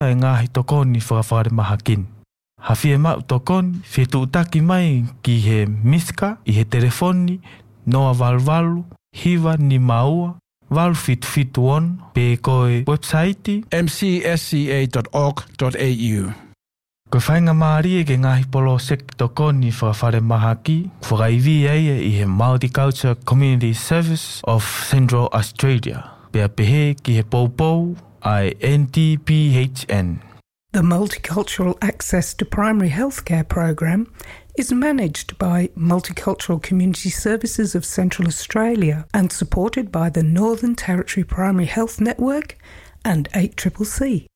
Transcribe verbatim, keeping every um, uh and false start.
e ngahi tokoni whakawhare mahakin. Hawhi e mau tokoni, whetu utaki mai ki he miska, i he telefoni, noa valvalu, hiwa ni maua, valu fitu fitu on, pe koe website m c s c a dot org dot a u. Koe whainga maari e ke ngahi polo sek tokoni whakawhare mahaki, whakaiwi eia i he Multicultural Community Service of Central Australia. Pea pehe ki he poupou ai N T P H N. The Multicultural Access to Primary Healthcare program is managed by Multicultural Community Services of Central Australia and supported by the Northern Territory Primary Health Network and eight C C C.